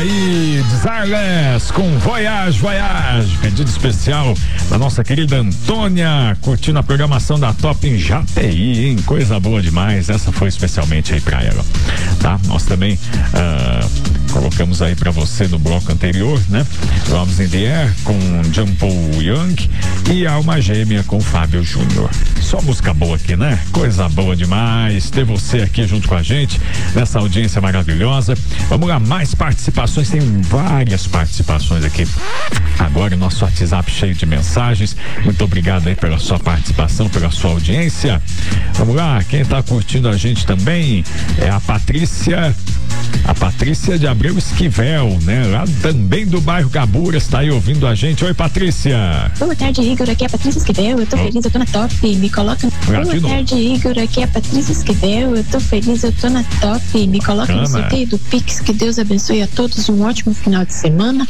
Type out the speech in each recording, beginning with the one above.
aí, Desarles com Voyage, Voyage. Pedido especial da nossa querida Antônia, curtindo a programação da Top em Jateí, hein? Coisa boa demais. Essa foi especialmente aí pra ela, tá? Nós também colocamos aí pra você no bloco anterior, né? Loves in the Air com John Paul Young e Alma Gêmea com Fábio Júnior. Só música boa aqui, né? Coisa boa demais ter você aqui junto com a gente nessa audiência maravilhosa. Vamos lá, mais participações, tem várias participações aqui. Agora o nosso WhatsApp cheio de mensagens. Muito obrigado aí pela sua participação, pela sua audiência. Vamos lá, quem tá curtindo a gente também é a Patrícia de Abreu Esquivel, né? Lá também do bairro Gaburas, tá aí ouvindo a gente. Oi, Patrícia. Boa tarde, Igor, aqui é a Patrícia Esquivel, eu tô feliz, eu tô na Top, me coloca. Boa tarde, Igor, aqui é a Patrícia Esquivel, eu tô feliz, eu tô na Top, me coloca no sorteio do Pix, que Deus abençoe a todos, um ótimo final de semana.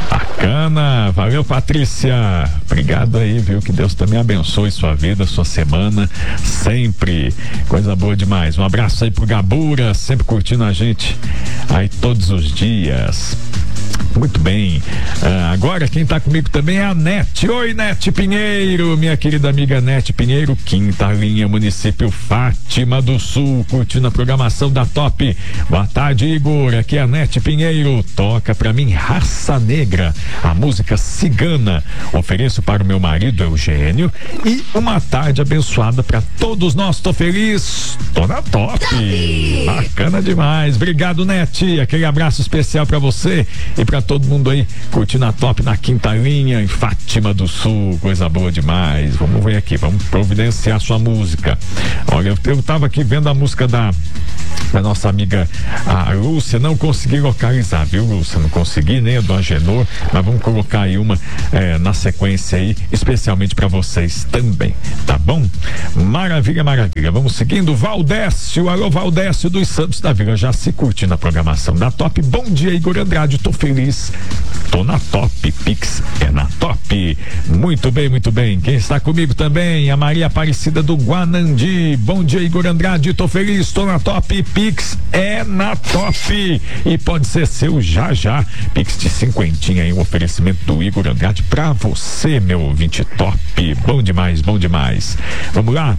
Bacana, valeu, Patrícia, obrigado aí, viu, que Deus também abençoe sua vida, sua semana, sempre, coisa boa demais. Um abraço aí pro Gabura, sempre curtindo a gente aí todos os dias. Muito bem, agora quem tá comigo também é a Nete. Oi, Nete Pinheiro, minha querida amiga Nete Pinheiro, quinta linha, município Fátima do Sul, curtindo a programação da Top. Boa tarde, Igor, aqui é a Nete Pinheiro, toca pra mim Raça Negra, a música Cigana, ofereço para o meu marido Eugênio e uma tarde abençoada pra todos nós. Tô feliz, tô na Top. Bacana demais, obrigado, Nete, aquele abraço especial pra você e pra todo mundo aí curtindo a Top na quinta linha em Fátima do Sul, coisa boa demais. Vamos ver aqui, vamos providenciar sua música. Olha, eu tava aqui vendo a música da nossa amiga a Lúcia, não consegui localizar, viu, Lúcia? Não consegui, nem a do Agenor, mas vamos colocar aí uma na sequência aí, especialmente pra vocês também, tá bom? Maravilha, maravilha. Vamos seguindo, Valdécio, alô Valdécio dos Santos da Vila, já se curtindo a programação da Top. Bom dia, Igor Andrade, tô feliz, tô na Top, Pix é na Top. Muito bem, muito bem. Quem está comigo também? A Maria Aparecida do Guanandi. Bom dia, Igor Andrade, tô feliz, tô na Top, Pix é na Top e pode ser seu já já. Pix de cinquentinha aí, um oferecimento do Igor Andrade pra você, meu ouvinte Top. Bom demais, bom demais. Vamos lá.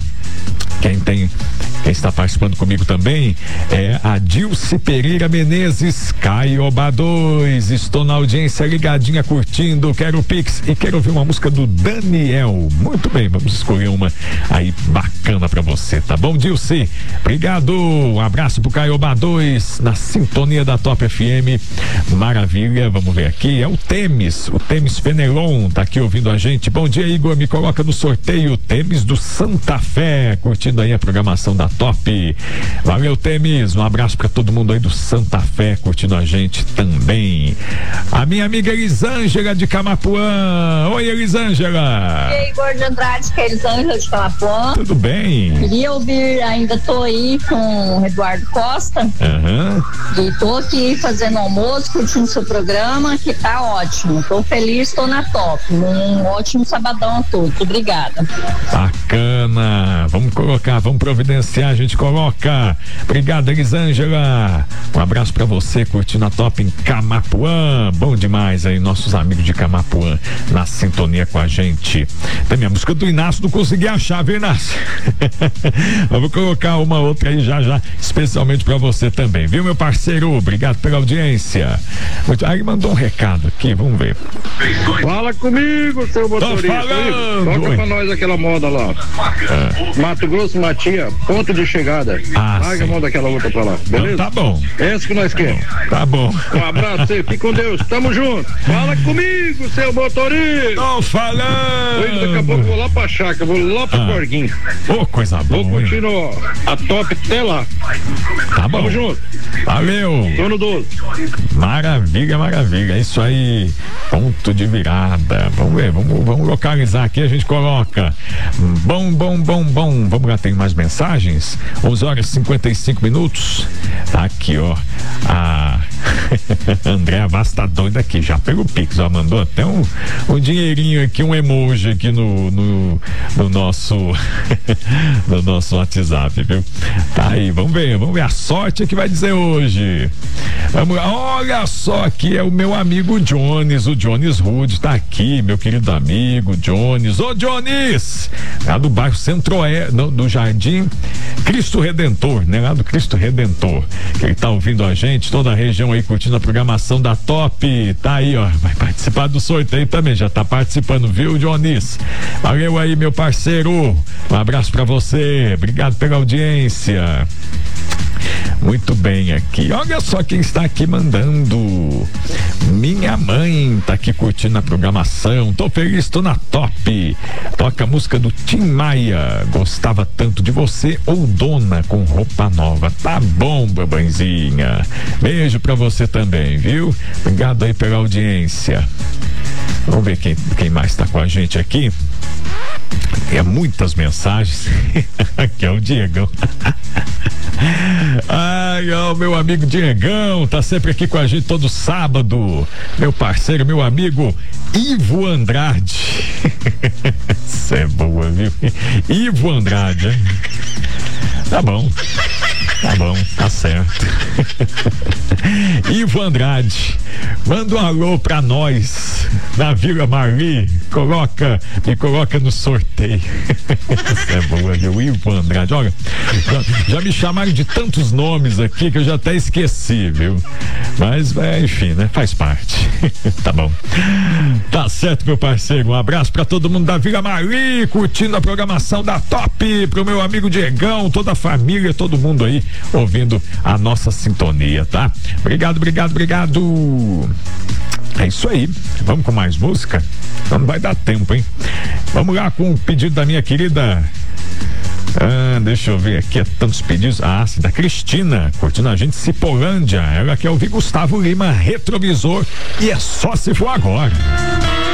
Quem está participando comigo também é a Dilce Pereira Menezes, Caioba 2. Estou na audiência ligadinha, curtindo, quero Pix e quero ouvir uma música do Daniel. Muito bem, vamos escolher uma aí bacana pra você, tá bom, Dilce? Obrigado, um abraço pro Caioba 2 na sintonia da Top FM. Maravilha, vamos ver aqui, é o Temis Fenelon, tá aqui ouvindo a gente. Bom dia, Igor, me coloca no sorteio Temis do Santa Fé, curtindo aí a programação da Top. Valeu, Temis, um abraço pra todo mundo aí do Santa Fé, curtindo a gente também. A minha amiga Elisângela de Camapuã. Oi, Elisângela. E aí, Igor de Andrade, que é Elisângela de Camapuã. Tudo bem? Queria ouvir, ainda tô aí com o Eduardo Costa. E tô aqui fazendo almoço, curtindo seu programa, que tá ótimo. Tô feliz, tô na Top. Um ótimo sabadão a todos. Obrigada. Bacana. Vamos colocar, vamos providenciar, a gente coloca. Obrigado, Elisângela. Um abraço pra você, curtindo a Top em Camapuã. Bom demais aí, nossos amigos de Camapuã na sintonia com a gente. Também a música do Inácio, não consegui achar, viu, Inácio? Vamos colocar uma outra aí já, especialmente pra você também, viu, meu parceiro? Obrigado pela audiência. Aí mandou um recado aqui, vamos ver. Fala comigo, seu motorista. Toca pra nós aquela moda lá. Mato Grosso, Matia, ponto de chegada. Larga a mão daquela outra pra lá, beleza? Então, tá bom. Esse que nós queremos. Tá bom. Um abraço, fique com Deus, tamo junto. Fala comigo, seu motorista. Tô falando. Daqui a pouco eu vou lá pra chácara, vou lá pra Corguinho. Ô, coisa boa. Vou continuar a Top até lá. Tá bom. Tamo junto. Valeu. Tô no 12. Maravilha, maravilha. É isso aí. Ponto de virada. Vamos ver, vamos localizar aqui, a gente coloca. Bom. Vamos lá, tem mais mensagens? 11h55. Tá aqui, ó. André Vaz tá doido aqui, já pelo Pix, ó, mandou até um dinheirinho aqui, um emoji aqui no nosso no nosso WhatsApp, viu? Tá aí, vamos ver a sorte que vai dizer hoje. Vamos lá, olha só, aqui é o meu amigo Jones, o Jones Rude tá aqui, meu querido amigo Jones. Ô Jones, lá do bairro Centro-Oeste, do Jardim Cristo Redentor, né? Lá do Cristo Redentor, que ele tá ouvindo a gente, toda a região aí curtindo a programação da Top, tá aí, ó, vai participar do sorteio também, já tá participando, viu, Jones? Valeu aí, meu parceiro, um abraço pra você, obrigado pela audiência. Muito bem aqui, olha só quem está aqui mandando. Minha mãe tá aqui curtindo a programação, tô feliz, tô na Top. Toca a música do Tim Maia, gostava tanto de você, ou Dona com roupa nova. Tá bom, babanzinha, beijo pra você também, viu? Obrigado aí pela audiência. Vamos ver quem mais tá com a gente aqui. Tem muitas mensagens. Aqui é o Diegão. Ai, ó, meu amigo Diegão, tá sempre aqui com a gente todo sábado. Meu parceiro, meu amigo Ivo Andrade. Isso é boa, viu? Ivo Andrade, hein? Tá bom, tá certo. Ivo Andrade, manda um alô pra nós na Vila Marli, me coloca no sorteio. Isso é boa, viu? Ivo Andrade, olha, já me chamaram de tantos nomes aqui que eu já até esqueci, viu? Mas, enfim, né? Faz parte. Tá bom. Tá certo, meu parceiro, um abraço pra todo mundo da Vila Marli, curtindo a programação da Top, pro meu amigo Diegão, toda a família, todo mundo aí ouvindo a nossa sintonia, tá? Obrigado. É isso aí, vamos com mais música? Não vai dar tempo, hein? Vamos lá com o pedido da minha querida deixa eu ver aqui, é tantos pedidos. Sim, da Cristina, curtindo a gente, Cipolândia. Ela quer ouvir Gustavo Lima, Retrovisor, e é só se for agora.